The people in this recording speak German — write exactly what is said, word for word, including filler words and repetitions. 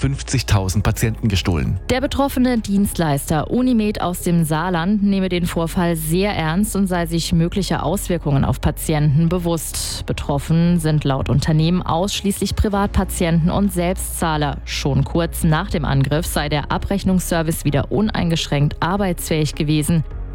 fünfzigtausend Patienten gestohlen. Der betroffene Dienstleister Unimed aus dem Saarland nehme den Vorfall sehr ernst und sei sich möglicher Auswirkungen auf Patienten bewusst. Betroffen sind laut Unternehmen ausschließlich Privatpatienten und Selbstzahler. Schon kurz nach dem Angriff sei der Abrechnungsservice wieder uneingeschränkt arbeitsfähig gewesen.